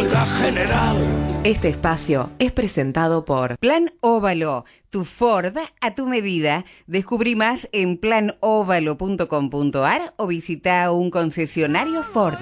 huelga general. Este espacio es presentado por Plan Óvalo, tu Ford a tu medida. Descubrí más en planovalo.com.ar o visita un concesionario Ford.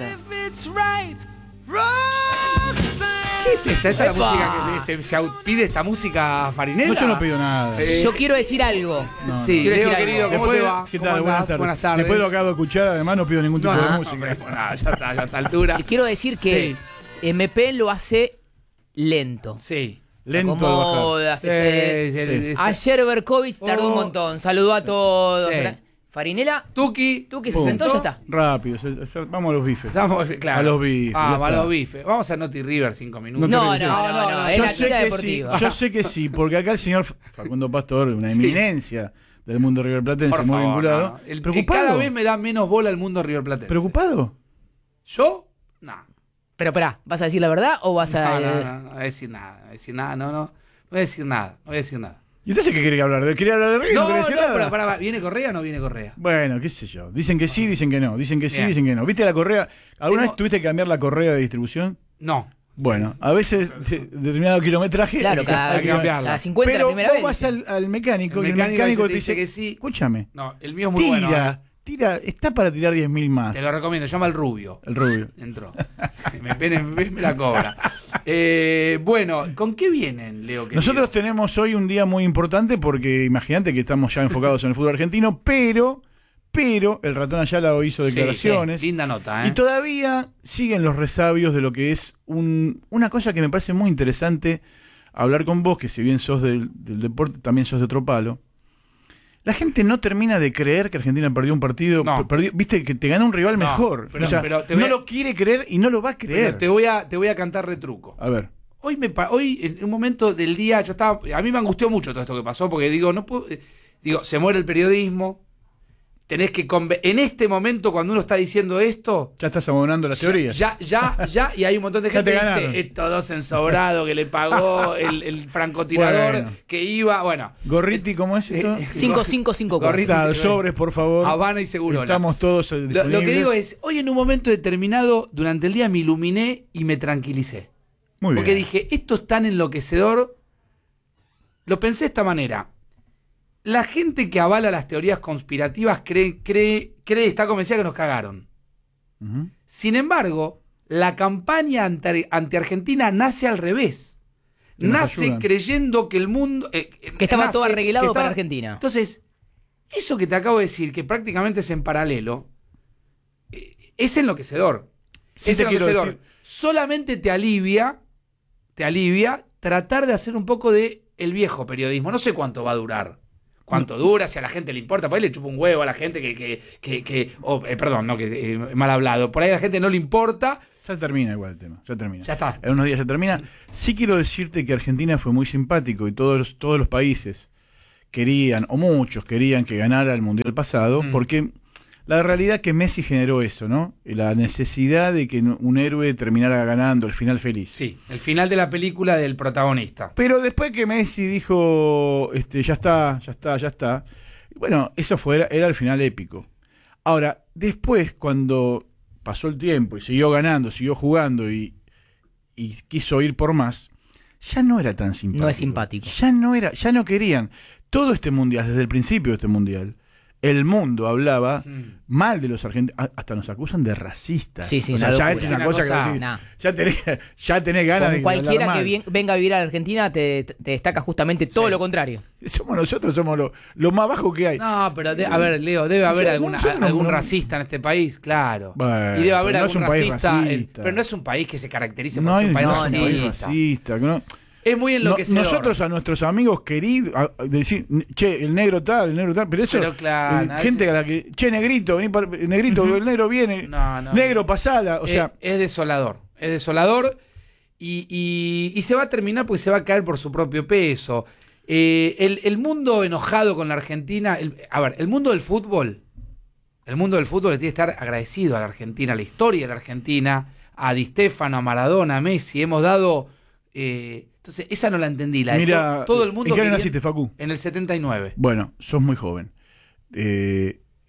¿Qué es esta? ¿Esta es la música que se pide esta música Farinela? No, yo no pido nada. Yo quiero decir algo. No, Sí, quiero Leo, decir querido, algo. ¿cómo te va? ¿Qué ¿Cómo tal? andás? Buenas tardes. Después de lo que acabo de escuchar, además no pido ningún tipo de música. Ya está, ya a esta altura. Quiero decir que MP lo hace lento. Sí. Lento al Acomoda, bajar. se- Ayer Berkovich tardó un montón. Saludó a todos. Sí. Farinela, Tuki. tú que se Pum. sentó, ya está. Rápido, vamos a los bifes. Claro. A los bifes, ya Ah, a está. los bifes. Vamos a Noti River 5 minutos. No, te no, es Yo la sé tira que deportiva. sí, yo sé que sí, porque acá el señor Facundo Pastor, una eminencia del mundo riverplatense, Por muy favor, vinculado. no. ¿Preocupado? Cada vez me da menos bola el mundo River Platense. ¿Preocupado? ¿Yo? No. Pero esperá, ¿vas a decir la verdad o vas a...? No voy a decir nada. No voy a decir nada, no voy a decir nada. ¿Y entonces qué quería hablar? ¿Quería hablar de River? No, ¿No quería decir nada? pero pará, ¿viene Correa o no viene Correa? Bueno, qué sé yo. Dicen que sí, dicen que no. Dicen que sí, Bien. dicen que no. ¿Viste la correa? ¿Alguna Tengo- vez tuviste que cambiar la correa de distribución? No. Bueno, a veces determinado kilometraje Claro, hay que hay que cambiarla. cada 50 Pero la primera vos vez. vas al mecánico El y el mecánico mecánico te te dice dice que sí. escúchame, No, el mío es muy bueno. tira, está para tirar 10.000 más. Te lo recomiendo, llama al Rubio. El rubio. Entró. me la cobra. Bueno, ¿con qué vienen, Leo? Querido? Nosotros tenemos hoy un día muy importante porque imagínate que estamos ya enfocados en el fútbol argentino, pero el ratón Ayala hoy hizo Sí, declaraciones. sí, linda nota, ¿eh? Y todavía siguen los resabios de lo que es una cosa que me parece muy interesante hablar con vos, que si bien sos del deporte, también sos de otro palo. La gente no termina de creer que Argentina perdió un partido. No. Viste que te ganó un rival No, mejor. pero- O sea, pero te no voy a- lo quiere creer y no lo va a creer. Pero te voy a cantar retruco. A ver. Hoy, en un momento del día, a mí me angustió mucho todo esto que pasó, porque digo, no puedo, se muere el periodismo. Tenés que en este momento, cuando uno está diciendo esto, Ya estás abonando las teorías. ya, y hay un montón de Ya gente te que ganaron. dice, estos dos ensobrados que le pagó el francotirador, Bueno. que iba, bueno. Gorriti, ¿cómo es esto? 5554. Gorriti. Claro, sobres, por favor. Habana y Segurola. Estamos todos Lo disponibles. que digo es, hoy en un momento determinado, durante el día me iluminé y me tranquilicé. Muy Porque bien. dije, esto es tan enloquecedor. Lo pensé de esta manera. La gente que avala las teorías conspirativas está convencida que nos cagaron. Ujú. Sin embargo, la campaña anti-Argentina nace al revés. Que nos Nace ayudan. creyendo que el mundo... Que estaba todo arreglado que estaba- para Argentina. Entonces, eso que te acabo de decir, que prácticamente es en paralelo, es enloquecedor. Sí Es te quiero enloquecedor. decir- Solamente te alivia tratar de hacer un poco de el viejo periodismo. No sé cuánto va a durar. Cuánto dura, si a la gente le importa. Por ahí le chupa un huevo a la gente mal hablado. Por ahí a la gente no le importa. Ya termina igual el tema. Ya termina. Ya está. En unos días ya termina. Sí quiero decirte que Argentina fue muy simpático y todos los países querían, o muchos querían que ganara el Mundial pasado, porque la realidad que Messi generó eso, ¿no? La necesidad de que un héroe terminara ganando, el final feliz. Sí, el final de la película del protagonista. Pero después que Messi dijo, ya está, bueno, eso era el final épico. Ahora, después, cuando pasó el tiempo y siguió ganando, siguió jugando y quiso ir por más, ya no era tan simpático. No es simpático. Ya no querían. Todo este mundial, desde el principio de este mundial, el mundo hablaba mal de los argentinos, hasta nos acusan de racistas. Sí, sí, o sea, una ya locura. es una Una cosa cosa- que decís, nah. ya tenés ganas Con de cualquiera hablar que mal. venga a vivir a la Argentina te destaca justamente todo lo contrario. Nosotros somos lo más bajo que hay. No, pero a ver, Leo, debe haber sea, algún no- racista en este país, claro. Bueno, y debe haber pero no es algún un país racista, racista. pero no es un país que se caracterice por No ser hay un país no es un país racista. racista. No. Es muy enloquecedor. Nosotros a nuestros amigos queridos, decir, che, el negro tal, pero eso, Pero claro, gente a la que, che, negrito, negrito, el negro viene, No. negro, pasala, o sea, es desolador. Es desolador y se va a terminar porque se va a caer por su propio peso. El mundo enojado con la Argentina, el mundo del fútbol le tiene que estar agradecido a la Argentina, a la historia de la Argentina, a Di Stéfano, a Maradona, a Messi. Hemos dado... entonces, esa no la entendí. La de todo el mundo ¿en qué año quería- naciste, Facu? En el 79. Bueno, sos muy joven.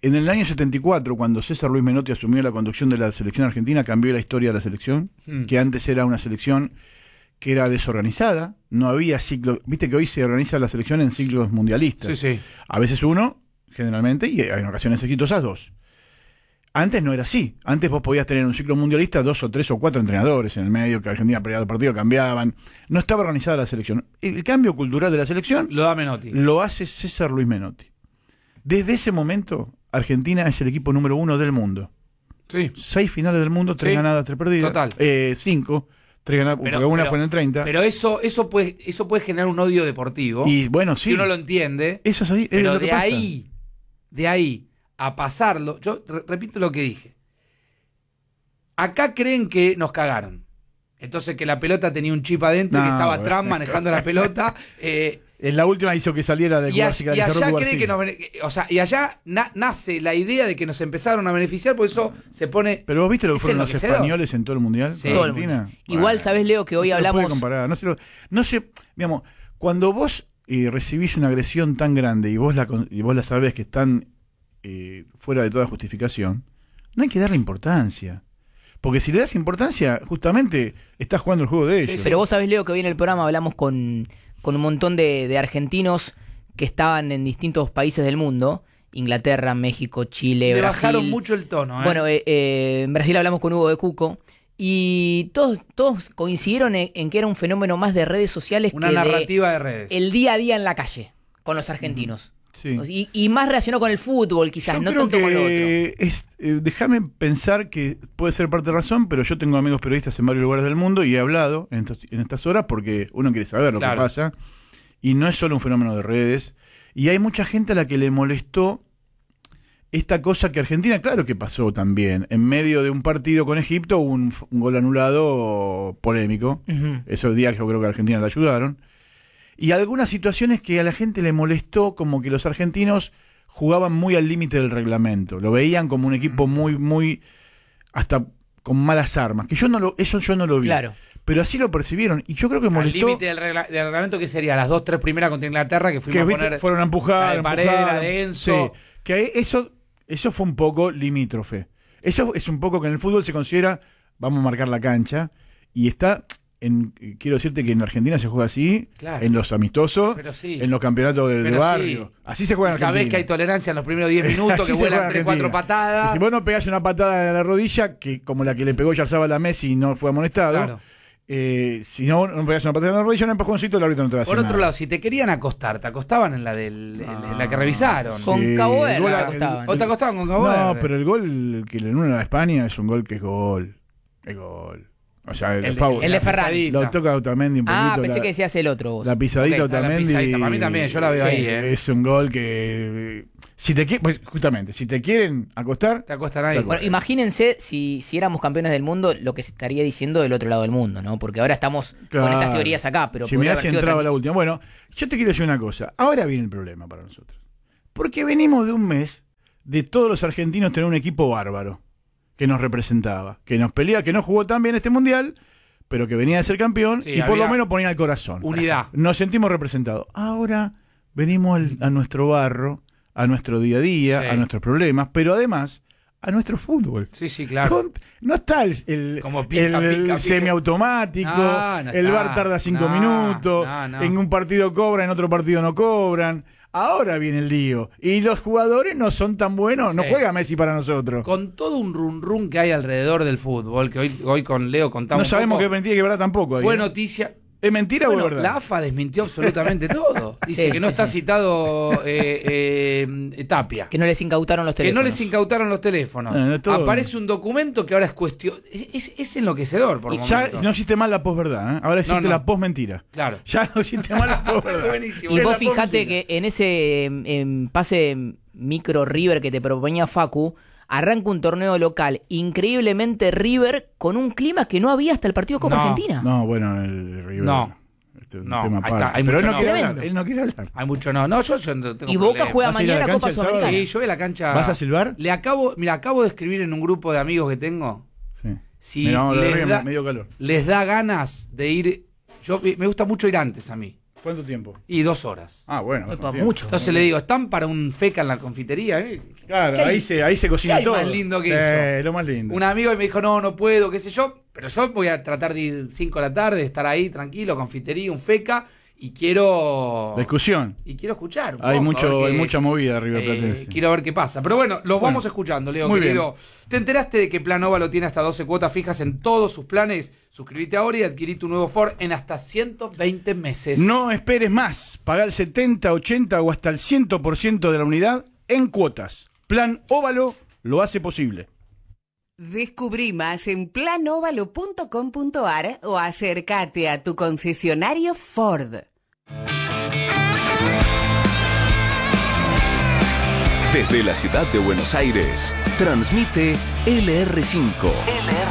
En el año 74, cuando César Luis Menotti asumió la conducción de la selección argentina, cambió la historia de la selección, que antes era una selección que era desorganizada, no había ciclo, viste que hoy se organiza la selección en ciclos mundialistas. Sí. A veces uno, generalmente, y en ocasiones exitosas 2. Antes no era así. Antes vos podías tener un ciclo mundialista 2 o 3 o 4 entrenadores en el medio, que Argentina peleaba el partido, cambiaban. No estaba organizada la selección. El cambio cultural de la selección lo da Menotti. Lo hace César Luis Menotti. Desde ese momento, Argentina es el equipo número 1 del mundo. Sí. 6 finales del mundo, 3 ganadas, 3 perdidas. Total. 5, 3 ganadas, porque una fue en el 30. Pero eso puede generar un odio deportivo. Y bueno, sí. Si uno lo entiende. Eso es ahí. Pero es lo que pasa. de ahí a pasarlo, yo repito lo que dije. Acá creen que nos cagaron. Entonces que la pelota tenía un chip adentro y que estaba Trump manejando la pelota. En la última hizo que saliera de Cubarcica. Y allá creen que y allá nace la idea de que nos empezaron a beneficiar, por eso se pone. Pero vos viste lo que fueron los españoles en todo el mundial. Sí, todo Argentina. el mundo. Igual sabés, Leo, que hoy hablamos. No se comparar. No se, digamos, cuando vos recibís una agresión tan grande y vos la sabés que están fuera de toda justificación, no hay que darle importancia. Porque si le das importancia, justamente estás jugando el juego de ellos. Sí, pero vos sabés, Leo, que hoy en el programa hablamos con un montón de argentinos que estaban en distintos países del mundo, Inglaterra, México, Chile, Le Brasil. bajaron mucho el tono. Bueno, en Brasil hablamos con Hugo de Cuco y todos coincidieron en que era un fenómeno más de redes sociales una que narrativa de redes. El día a día en la calle con los argentinos. Sí. Y más relacionado con el fútbol, quizás, yo no creo tanto con lo otro. Déjame pensar que puede ser parte de razón, pero yo tengo amigos periodistas en varios lugares del mundo y he hablado en estas horas porque uno quiere saber lo que pasa. Y no es solo un fenómeno de redes. Y hay mucha gente a la que le molestó esta cosa que Argentina, claro que pasó también. En medio de un partido con Egipto hubo un gol anulado polémico. Esos días yo creo que a Argentina le ayudaron. Y algunas situaciones que a la gente le molestó, como que los argentinos jugaban muy al límite del reglamento. Lo veían como un equipo muy hasta con malas armas. Que eso yo no lo vi. Claro. Pero así lo percibieron. Y yo creo que molestó. Al límite del reglamento, que sería las 2-3 primeras contra Inglaterra, que fuimos a poner. Fueron a empujar. La de Paredes, la de Enzo. Sí. Que eso fue un poco limítrofe. Eso es un poco que en el fútbol se considera, vamos a marcar la cancha. Y está. Quiero decirte que en Argentina se juega así, en los amistosos, en los campeonatos de barrio. Sí. Así se juega en Argentina. Sabés que hay tolerancia en los primeros 10 minutos, que vuelan 3-4 patadas. Y si vos no pegás una patada en la rodilla, que como la que le pegó Yarzabal a Messi y no fue amonestado, si no pegás una patada en la rodilla, un empujoncito, el árbitro no te va a hacer nada. Por otro lado, si te querían acostar, te acostaban en la en la que revisaron. Con Cabo Verde te acostaban. O te acostaban con Cabo Verde. No, pero el gol que le anulan a España es un gol que es gol. Es gol. O sea, el de Ferran. Lo toca Otamendi un poquito. Pensé que decías el otro vos. La pisadita Otamendi. Para mí también, yo la veo ahí. Es un gol que... justamente, si te quieren acostar... Te acuestan ahí. Bueno, imagínense si éramos campeones del mundo, lo que se estaría diciendo del otro lado del mundo, ¿no? Porque ahora estamos con estas teorías acá, pero... Si me has entrado la última. Bueno, yo te quiero decir una cosa. Ahora viene el problema para nosotros. Porque venimos de un mes de todos los argentinos tener un equipo bárbaro que nos representaba, que nos peleaba, que no jugó tan bien este mundial, pero que venía de ser campeón y por lo menos ponía el corazón. Unidad. Nos sentimos representados. Ahora venimos a nuestro barro, a nuestro día a día, a nuestros problemas, pero además a nuestro fútbol. Sí, claro. No está el semiautomático, el VAR tarda 5 minutos, en un partido cobran, en otro partido no cobran. Ahora viene el lío. Y los jugadores no son tan buenos. No juega Messi para nosotros. Con todo un run que hay alrededor del fútbol, que hoy con Leo contamos. No sabemos qué es mentira y qué es verdad tampoco. Fue noticia. ¿Es mentira o es verdad? La AFA desmintió absolutamente todo. Dice que no está citado Tapia. Que no les incautaron los teléfonos. Aparece un documento que ahora es cuestión. Es enloquecedor por ya no existe más la posverdad, ¿eh? Ahora existe la posmentira. Claro. Ya no existe más la posverdad. Y vos fijate que en ese pase micro River que te proponía Facu, arranca un torneo local, increíblemente River, con un clima que no había hasta el partido Copa Argentina. No, bueno, el River. Este es un tema pero él no quiere hablar. Él no quiere hablar. Hay mucho no. No, yo no tengo y Boca problema. juega mañana Copa Sudamericana. Sí, yo voy a la cancha. ¿Vas a silbar? Acabo de escribir en un grupo de amigos que tengo. Sí. Si medio calor. les da ganas de ir. Me gusta mucho ir antes a mí. ¿Cuánto tiempo? Y 2 horas. Ah, bueno. Epa, tiempo. mucho. Entonces le digo, ¿están para un feca en la confitería? Claro, ahí se cocina ¿Qué hay todo. más lindo que Sí, eso? lo más lindo. Un amigo me dijo, no puedo, qué sé yo, pero yo voy a tratar de ir 5 de la tarde, estar ahí tranquilo, confitería, un feca, y quiero... Discusión. Y quiero escuchar. Hay porque, mucha movida River Platense. quiero ver qué pasa. Pero bueno, los vamos escuchando, Leo, muy querido. ¿Te enteraste de que Plan Óvalo tiene hasta 12 cuotas fijas en todos sus planes? Suscríbete ahora y adquirí tu nuevo Ford en hasta 120 meses. No esperes más. Pagá el 70, 80 o hasta el 100% de la unidad en cuotas. Plan Óvalo lo hace posible. Descubrí más en planovalo.com.ar o acércate a tu concesionario Ford. Desde la ciudad de Buenos Aires, transmite LR5.